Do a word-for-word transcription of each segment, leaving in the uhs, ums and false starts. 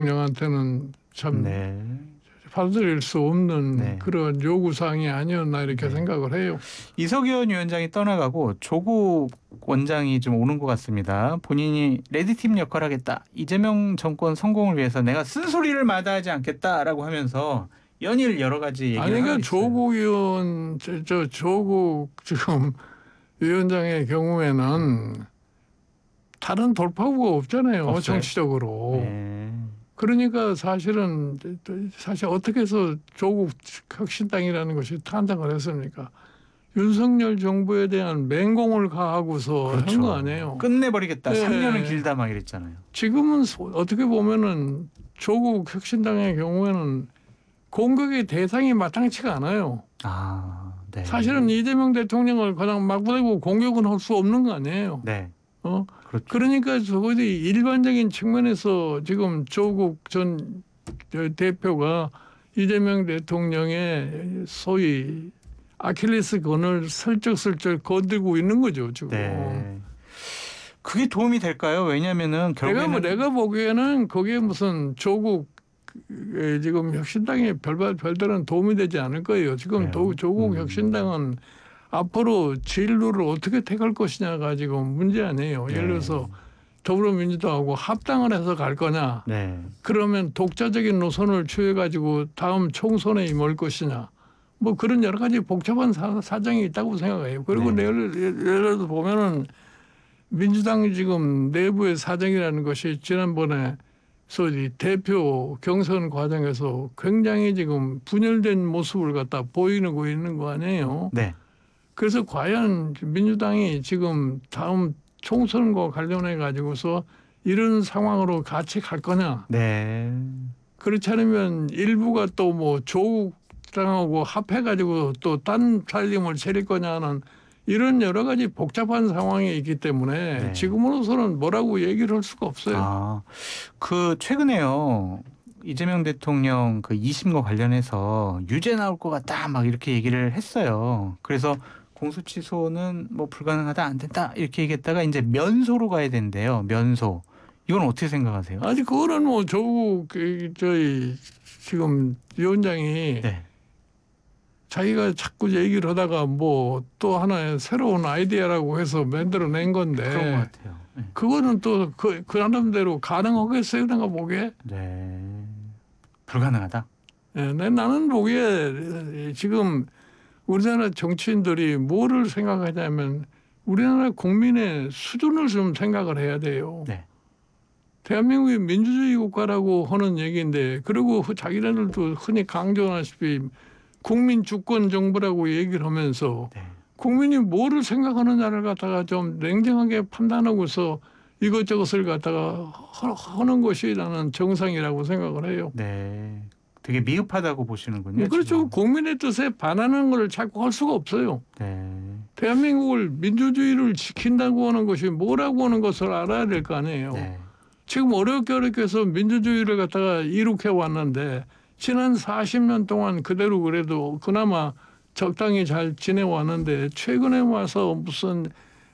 대통령한테는 참 네. 받아들일 수 없는 네. 그런 요구사항이 아니었나 이렇게 네. 생각을 해요. 이석연 위원장이 떠나가고 조국 원장이 좀 오는 것 같습니다. 본인이 레드팀 역할을 하겠다. 이재명 정권 성공을 위해서 내가 쓴소리를 마다하지 않겠다라고 하면서 연일 여러 가지 아니 얘기를 하고 그러니까 있어요. 조국 의원 저, 저 조국 지금 위원장의 경우에는 다른 돌파구가 없잖아요. 없어요? 정치적으로. 네. 그러니까 사실은 사실 어떻게 해서 조국 혁신당이라는 것이 탄생을 했습니까? 윤석열 정부에 대한 맹공을 가하고서 한 거 그렇죠. 아니에요. 끝내버리겠다. 예. 삼 년은 길다 막 이랬잖아요. 지금은 어떻게 보면은 조국 혁신당의 경우에는 공격의 대상이 마땅치가 않아요. 아, 네. 사실은 이재명 대통령을 그냥 막 보내고 공격은 할 수 없는 거 아니에요. 네. 어? 그렇죠. 그러니까 적어도 일반적인 측면에서 지금 조국 전 대표가 이재명 대통령의 소위 아킬레스건을 슬쩍슬쩍 건들고 있는 거죠 지금. 네. 그게 도움이 될까요? 왜냐하면은 내가 뭐 결국에는 내가 보기에는 그게 무슨 조국 지금 혁신당에 별반 별다른 도움이 되지 않을 거예요. 지금 도, 그래요? 조국 음. 혁신당은 앞으로 진로를 어떻게 택할 것이냐가 지금 문제 아니에요. 네. 예를 들어서 더불어민주당하고 합당을 해서 갈 거냐. 네. 그러면 독자적인 노선을 취해가지고 다음 총선에 임할 것이냐. 뭐 그런 여러 가지 복잡한 사, 사정이 있다고 생각해요. 그리고 네. 예를, 예를 들어서 보면은 민주당이 지금 내부의 사정이라는 것이 지난번에 소위 대표 경선 과정에서 굉장히 지금 분열된 모습을 갖다 보이고 있는 거 아니에요. 네. 그래서 과연 민주당이 지금 다음 총선과 관련해 가지고서 이런 상황으로 같이 갈 거냐. 네. 그렇지 않으면 일부가 또 뭐 조국당하고 합해 가지고 또 딴 살림을 차릴 거냐는 이런 여러 가지 복잡한 상황이 있기 때문에 네. 지금으로서는 뭐라고 얘기를 할 수가 없어요. 아, 그 최근에요. 이재명 대통령 그 이심과 관련해서 유죄 나올 것 같다 막 이렇게 얘기를 했어요. 그래서 공소 취소는 뭐 불가능하다 안 된다 이렇게 얘기했다가 이제 면소로 가야 된대요. 면소. 이건 어떻게 생각하세요? 아니 그거는 뭐 조국 그 저희 지금 위원장이 네. 자기가 자꾸 얘기를 하다가 뭐 또 하나의 새로운 아이디어라고 해서 만들어낸 건데 그런 것 같아요. 네. 그거는 또 그 그 나름대로 가능하겠어요, 내가 보기에. 네. 불가능하다. 예, 내 나는 보기에 지금 우리나라 정치인들이 뭐를 생각하냐면 우리나라 국민의 수준을 좀 생각을 해야 돼요. 네. 대한민국이 민주주의 국가라고 하는 얘기인데 그리고 자기네들도 흔히 강조하시피 국민 주권 정부라고 얘기를 하면서 네. 국민이 뭐를 생각하느냐를 갖다가 좀 냉정하게 판단하고서 이것저것을 갖다가 하는 것이 나는 정상이라고 생각을 해요. 네. 되게 미흡하다고 보시는군요. 그렇죠. 지금. 국민의 뜻에 반하는 걸 자꾸 할 수가 없어요. 네. 대한민국을 민주주의를 지킨다고 하는 것이 뭐라고 하는 것을 알아야 될 거 아니에요. 네. 지금 어렵게 어렵게 해서 민주주의를 갖다가 이룩해 왔는데 지난 사십 년 동안 그대로 그래도 그나마 적당히 잘 지내왔는데 최근에 와서 무슨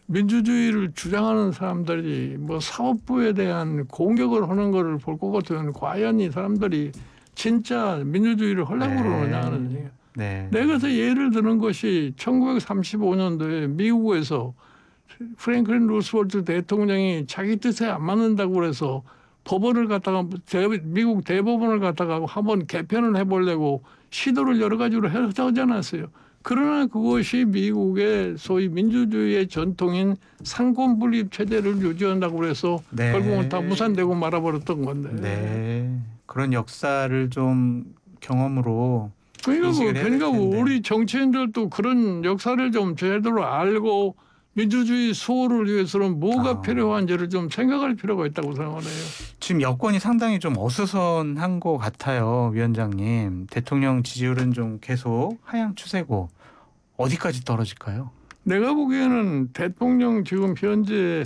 민주주의를 주장하는 사람들이 뭐 사법부에 대한 공격을 하는 거를 볼 것 같으면 과연 이 사람들이 진짜 민주주의를 하려고 네. 그러느냐 하는 얘기예요. 네. 내가 그래서 예를 드는 것이 천구백삼십오 년도에 미국에서 프랭클린 루스벨트 대통령이 자기 뜻에 안 맞는다고 그래서 법원을 갖다가 미국 대법원을 갖다가 한번 개편을 해보려고 시도를 여러 가지로 하지 않았어요. 그러나 그것이 미국의 소위 민주주의의 전통인 상권분립 체제를 유지한다고 그래서 네. 결국은 다 무산되고 말아버렸던 건데. 네. 그런 역사를 좀 경험으로 그러니까, 인식을 해야 될 그러니까 텐데. 우리 정치인들도 그런 역사를 좀 제대로 알고 민주주의 수호를 위해서는 뭐가 아. 필요한지를 좀 생각할 필요가 있다고 생각을 해요. 지금 여건이 상당히 좀 어수선한 것 같아요, 위원장님. 대통령 지지율은 좀 계속 하향 추세고 어디까지 떨어질까요? 내가 보기에는 대통령 지금 현재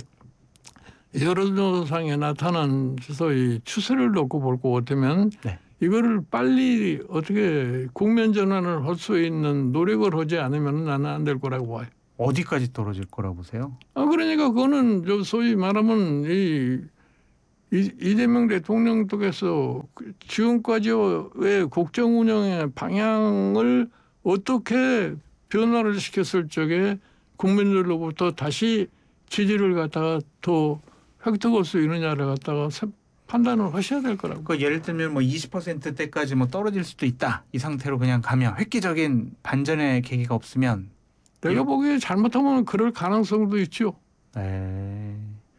여론조사상에 나타난 소위 추세를 놓고 볼 것 같으면 네. 이거를 빨리 어떻게 국면 전환을 할 수 있는 노력을 하지 않으면 나는 안 될 거라고 봐요. 어디까지 떨어질 거라 보세요? 아 그러니까 그거는 저 소위 말하면 이 이, 이재명 대통령 쪽에서 그 지금까지의 국정 운영의 방향을 어떻게 변화를 시켰을 적에 국민들로부터 다시 지지를 갖다가 더 획득할 수 있느냐를 갖다가 판단을 하셔야 될 거라고. 그 예를 들면 뭐 이십 퍼센트대까지 뭐 떨어질 수도 있다. 이 상태로 그냥 가면 획기적인 반전의 계기가 없으면 내가 예. 보기에 잘못하면 그럴 가능성도 있죠. 네.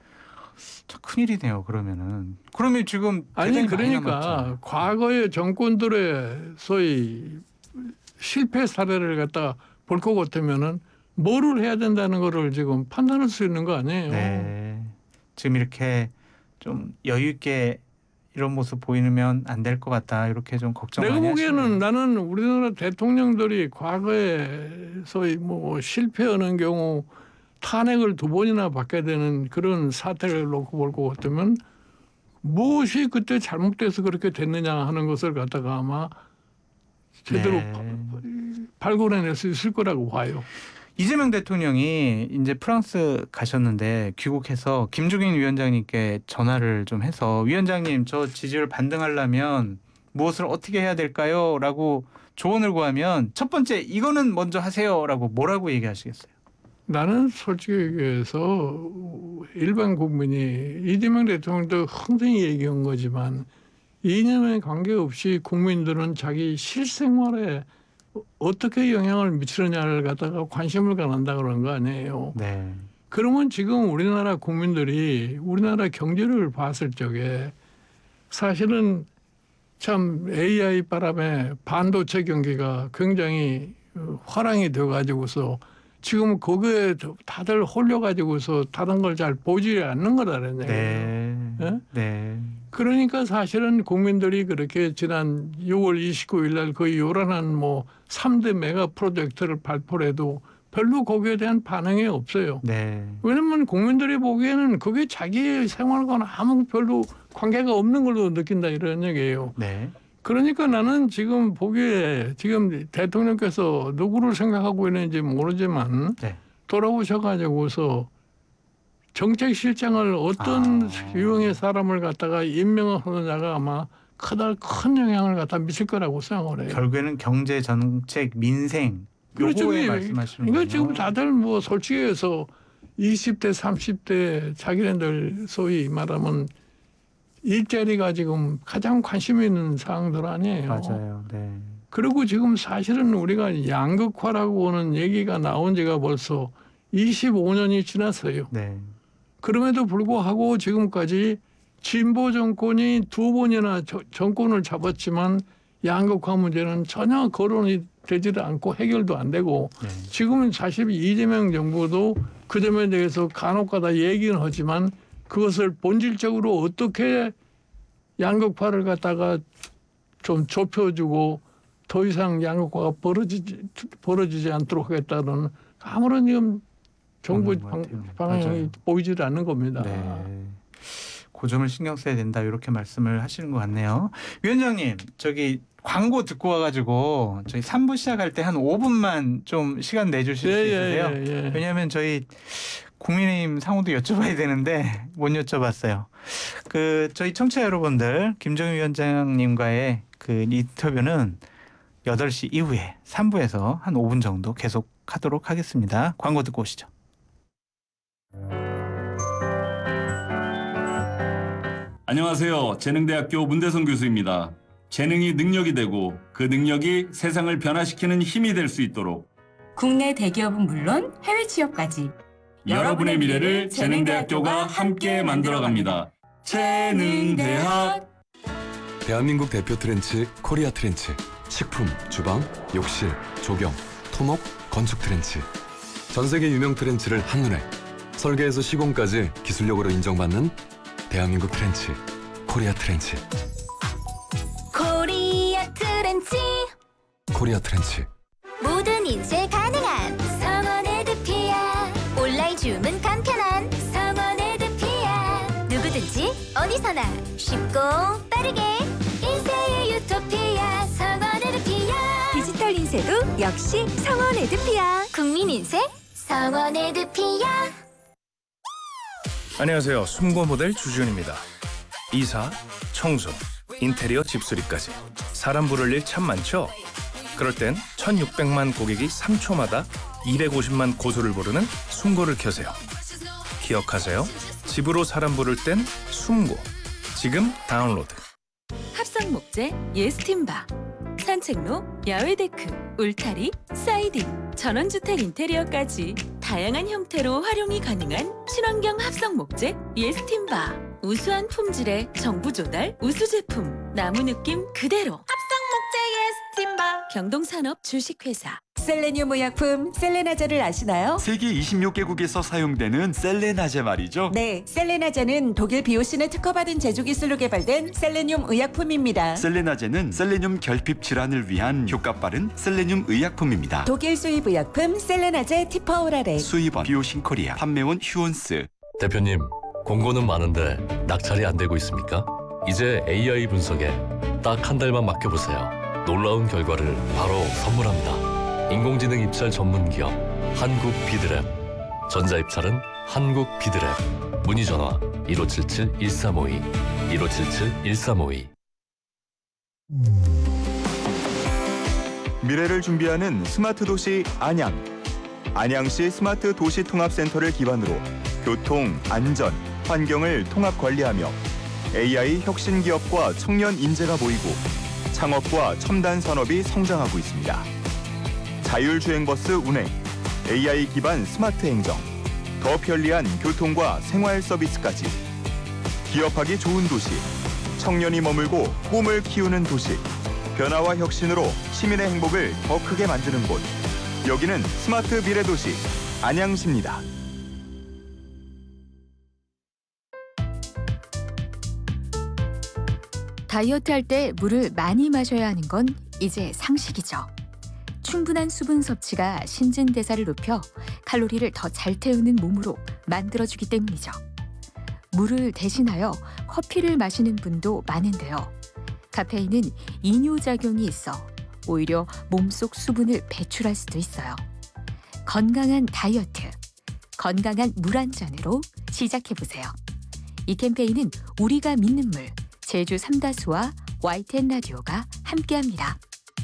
참 큰일이네요. 그러면은. 그러면 지금 아니 대단히 많이 그러니까 남았잖아요. 과거의 정권들의 소위 실패 사례를 갖다 볼 것 같으면은 뭐를 해야 된다는 거를 지금 판단할 수 있는 거 아니에요. 네. 지금 이렇게 좀 여유 있게 이런 모습 보이면 안 될 것 같다. 이렇게 좀 걱정 내가 많이 보기에는 하시네요. 나는 우리나라 대통령들이 과거에 소위 뭐 실패하는 경우 탄핵을 두 번이나 받게 되는 그런 사태를 놓고 볼 것 같으면 무엇이 그때 잘못돼서 그렇게 됐느냐 하는 것을 갖다가 아마 제대로 네. 발굴해낼 수 있을 거라고 봐요. 이재명 대통령이 이제 프랑스 가셨는데 귀국해서 김종인 위원장님께 전화를 좀 해서 위원장님 저 지지율 반등하려면 무엇을 어떻게 해야 될까요? 라고 조언을 구하면 첫 번째 이거는 먼저 하세요라고 뭐라고 얘기하시겠어요? 나는 솔직히 얘기해서 일반 국민이 이재명 대통령도 흥정히 얘기한 거지만 이념에 관계없이 국민들은 자기 실생활에 어떻게 영향을 미치느냐를 갖다가 관심을 갖는다 그런 거 아니에요. 네. 그러면 지금 우리나라 국민들이 우리나라 경제를 봤을 적에 사실은 참 에이아이 바람에 반도체 경기가 굉장히 화랑이 되어 가지고서 지금 거기에 다들 홀려 가지고서 다른 걸 잘 보지 않는 거라는 얘기예요. 네. 예? 네. 그러니까 사실은 국민들이 그렇게 지난 유월 이십구일 날 거의 요란한 뭐 삼 대 메가 프로젝트를 발표를 해도 별로 거기에 대한 반응이 없어요. 네. 왜냐하면 국민들이 보기에는 그게 자기의 생활과는 아무 별로 관계가 없는 걸로 느낀다 이런 얘기예요. 네. 그러니까 나는 지금 보기에 지금 대통령께서 누구를 생각하고 있는지 모르지만 네. 돌아오셔가지고서 정책실장을 어떤 아. 유형의 사람을 갖다가 임명하느냐가 아마 크다 큰 영향을 갖다 미칠 거라고 생각을 해요. 결국에는 경제 정책 민생 그렇죠. 요거에 말씀하시는 그러니까 거예요. 지금 다들 뭐 솔직히 해서 이십 대 삼십 대 자기네들 소위 말하면 일자리가 지금 가장 관심 있는 사항들 아니에요. 맞아요. 네. 그리고 지금 사실은 우리가 양극화라고 하는 얘기가 나온 지가 벌써 이십오 년이 지났어요. 네. 그럼에도 불구하고 지금까지 진보 정권이 두 번이나 저, 정권을 잡았지만 양극화 문제는 전혀 거론이 되지도 않고 해결도 안 되고 네. 지금은 사실 이재명 정부도 그 점에 대해서 간혹가다 얘기는 하지만 그것을 본질적으로 어떻게 양극화를 갖다가 좀 좁혀주고 더 이상 양극화가 벌어지지, 벌어지지 않도록 하겠다는 아무런 지금 정부 없는 것 방, 같아요. 방향이 맞아요. 보이질 않는 겁니다. 네. 그 점을 신경 써야 된다 이렇게 말씀을 하시는 것 같네요. 위원장님 저기 광고 듣고 와가지고 저희 삼 부 시작할 때 한 오 분만 좀 시간 내주실 예, 수 예, 있으세요? 예, 예. 왜냐하면 저희 국민의힘 상호도 여쭤봐야 되는데 못 여쭤봤어요. 그 저희 청취자 여러분들 김종인 위원장님과의 그 인터뷰는 여덟 시 이후에 삼 부에서 한 오 분 정도 계속하도록 하겠습니다. 광고 듣고 오시죠. 안녕하세요. 재능대학교 문대성 교수입니다. 재능이 능력이 되고 그 능력이 세상을 변화시키는 힘이 될 수 있도록 국내 대기업은 물론 해외 취업까지 여러분의 미래를 재능대학교가 함께 만들어갑니다. 재능대학. 대한민국 대표 트렌치 코리아 트렌치. 식품, 주방, 욕실, 조경, 토목, 건축 트렌치. 전 세계 유명 트렌치를 한눈에 설계에서 시공까지 기술력으로 인정받는 대한민국 트렌치 코리아 트렌치. 코리아 트렌치 코리아 트렌치. 모든 인쇄 가능한 성원 에드피아 온라인 주문 간편한 성원 에드피아 누구든지 어디서나 쉽고 빠르게 인쇄의 유토피아 성원 에드피아 디지털 인쇄도 역시 성원 에드피아. 국민 인쇄 성원 에드피아 안녕하세요. 숨고 모델 주지훈입니다. 이사, 청소, 인테리어 집수리까지 사람 부를 일 참 많죠? 그럴 땐 천육백만 고객이 삼 초마다 이백오십만 고소를 부르는 숨고를 켜세요. 기억하세요? 집으로 사람 부를 땐 숨고. 지금 다운로드. 합성 목재 예스팀바, 산책로, 야외 데크, 울타리, 사이딩, 전원주택 인테리어까지 다양한 형태로 활용이 가능한 친환경 합성 목재 예스팀바. 우수한 품질의 정부 조달 우수 제품, 나무 느낌 그대로. 합성 목재 예스팀바. 경동산업 주식회사. 셀레늄 의약품 셀레나제를 아시나요? 세계 이십육 개국에서 사용되는 셀레나제 말이죠. 네, 셀레나제는 독일 비오신에 특허받은 제조 기술로 개발된 셀레늄 의약품입니다. 셀레나제는 셀레늄 결핍 질환을 위한 효과 빠른 셀레늄 의약품입니다. 독일 수입 의약품 셀레나제 티퍼오라레. 수입원 비오신 코리아, 판매원 휴온스. 대표님, 공고는 많은데 낙찰이 안 되고 있습니까? 이제 에이아이 분석에 딱 한 달만 맡겨보세요. 놀라운 결과를 바로 선물합니다. 인공지능 입찰 전문 기업 한국 비드랩. 전자 입찰은 한국 비드랩. 문의 전화 일오칠칠 일삼오이 일오칠칠 일삼오이. 미래를 준비하는 스마트 도시 안양. 안양시 스마트 도시 통합센터를 기반으로 교통, 안전, 환경을 통합 관리하며 에이아이 혁신 기업과 청년 인재가 모이고 창업과 첨단 산업이 성장하고 있습니다. 자율주행버스 운행, 에이아이 기반 스마트 행정, 더 편리한 교통과 생활 서비스까지. 기업하기 좋은 도시, 청년이 머물고 꿈을 키우는 도시. 변화와 혁신으로 시민의 행복을 더 크게 만드는 곳. 여기는 스마트 미래도시 안양시입니다. 다이어트 할 때 물을 많이 마셔야 하는 건 이제 상식이죠. 충분한 수분 섭취가 신진대사를 높여 칼로리를 더 잘 태우는 몸으로 만들어주기 때문이죠. 물을 대신하여 커피를 마시는 분도 많은데요. 카페인은 이뇨작용이 있어 오히려 몸속 수분을 배출할 수도 있어요. 건강한 다이어트, 건강한 물 한 잔으로 시작해보세요. 이 캠페인은 우리가 믿는 물, 제주 삼다수와 와이티엔 라디오가 함께합니다.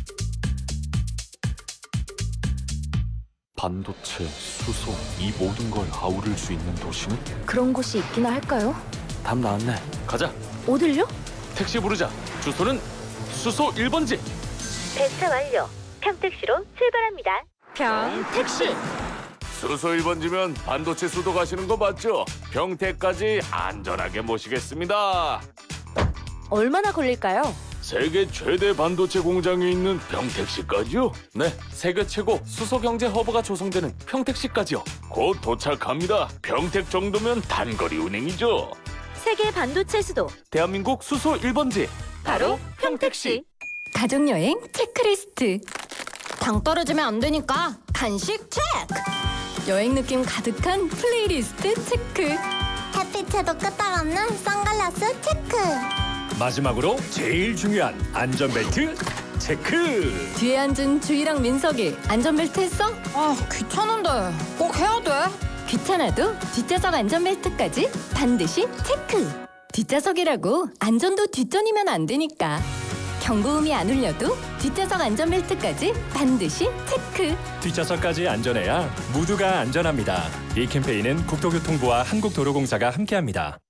반도체, 수소, 이 모든 걸 아우를 수 있는 도시는? 그런 곳이 있기나 할까요? 답 나왔네. 가자. 어딜요? 택시 부르자. 주소는 수소 일 번지. 배차 완료. 평택시로 출발합니다. 평택시. 수소 일 번지면 반도체 수도 가시는 거 맞죠? 평택까지 안전하게 모시겠습니다. 얼마나 걸릴까요? 세계 최대 반도체 공장이 있는 평택시까지요? 네, 세계 최고 수소 경제 허브가 조성되는 평택시까지요. 곧 도착합니다. 평택 정도면 단거리 운행이죠. 세계 반도체 수도 대한민국 수소 일 번지 바로 평택시. 가족여행 체크리스트. 당 떨어지면 안 되니까 간식 체크. 여행 느낌 가득한 플레이리스트 체크. 햇빛에도 끄떡없는 선글라스 체크. 마지막으로 제일 중요한 안전벨트 체크. 뒤에 앉은 주희랑 민석이 안전벨트 했어? 아, 귀찮은데 꼭 해야 돼? 귀찮아도 뒷좌석 안전벨트까지 반드시 체크. 뒷좌석이라고 안전도 뒷전이면 안 되니까. 경고음이 안 울려도 뒷좌석 안전벨트까지 반드시 체크. 뒷좌석까지 안전해야 모두가 안전합니다. 이 캠페인은 국토교통부와 한국도로공사가 함께합니다.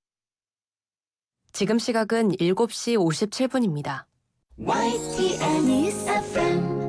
지금 시각은 일곱 시 오십칠 분입니다. 와이티엔 News 에프엠.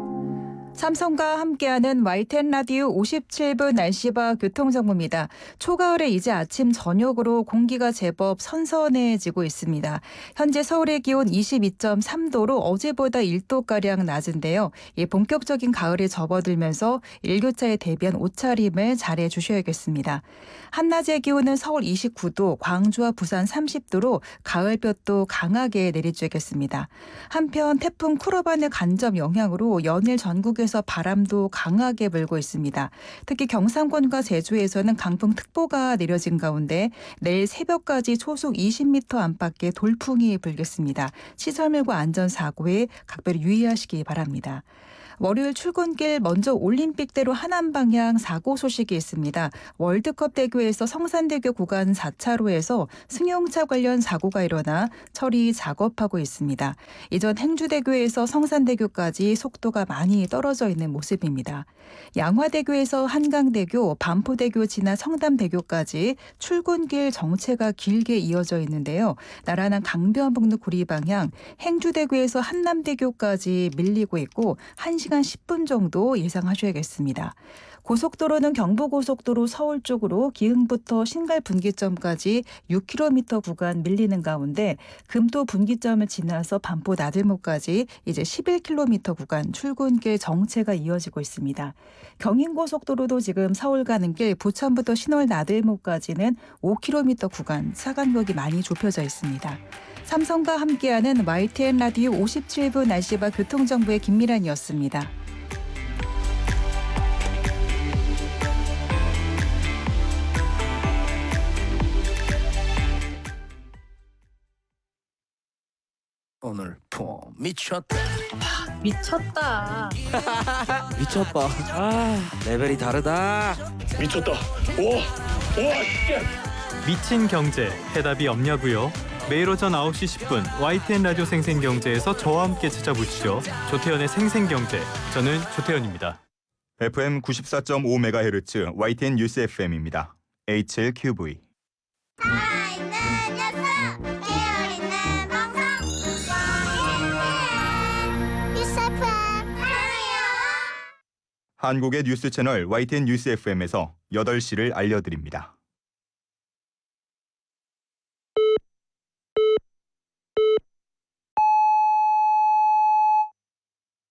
삼성과 함께하는 와이티엔 라디오 오십칠 분 날씨와 교통정보입니다. 초가을에 이제 아침 저녁으로 공기가 제법 선선해지고 있습니다. 현재 서울의 기온 이십이 점 삼 도로 어제보다 일 도가량 낮은데요. 예, 본격적인 가을에 접어들면서 일교차에 대비한 옷차림을 잘해 주셔야겠습니다. 한낮의 기온은 서울 이십구 도, 광주와 부산 삼십 도로 가을볕도 강하게 내리쬐겠습니다. 한편 태풍 쿠르반의 간접 영향으로 연일 전국에서 바람도 강하게 불고 있습니다. 특히 경상권과 제주에서는 강풍특보가 내려진 가운데 내일 새벽까지 초속 이십 미터 안팎의 돌풍이 불겠습니다. 시설물과 안전사고에 각별히 유의하시기 바랍니다. 월요일 출근길 먼저 올림픽대로 하남 방향 사고 소식이 있습니다. 월드컵 대교에서 성산대교 구간 사 차로에서 승용차 관련 사고가 일어나 처리 작업하고 있습니다. 이전 행주대교에서 성산대교까지 속도가 많이 떨어져 있는 모습입니다. 양화대교에서 한강대교, 반포대교 지나 성담대교까지 출근길 정체가 길게 이어져 있는데요. 나란한 강변북로 구리 방향 행주대교에서 한남대교까지 밀리고 있고 한 시간 십 분 정도 예상하셔야겠습니다. 고속도로는 경부고속도로 서울 쪽으로 기흥부터 신갈 분기점까지 육 킬로미터 구간 밀리는 가운데 금토 분기점을 지나서 반포 나들목까지 이제 십일 킬로미터 구간 출근길 정체가 이어지고 있습니다. 경인고속도로도 지금 서울 가는 길 부천부터 신월 나들목까지는 오 킬로미터 구간 차 간격이 많이 좁혀져 있습니다. 삼성과 함께하는 와이티엔 라디오 오십칠 분 날씨와 교통정보의 김미란이었습니다. 오늘 폼 미쳤다. 미쳤다. 미쳤다. 아, 레벨이 다르다. 미쳤다. 우와, 우와, 진짜. 미친 경제 해답이 없냐고요? 매일 오전 아홉 시 십 분 와이티엔 라디오 생생경제에서 저와 함께 찾아보시죠. 조태현의 생생경제. 저는 조태현입니다. 에프엠 구십사 점 오 메가헤르츠 와이티엔 뉴스 에프엠입니다. 에이치엘큐브이. 한국의 뉴스 채널 와이티엔 뉴스 에프엠에서 여덟 시를 알려드립니다.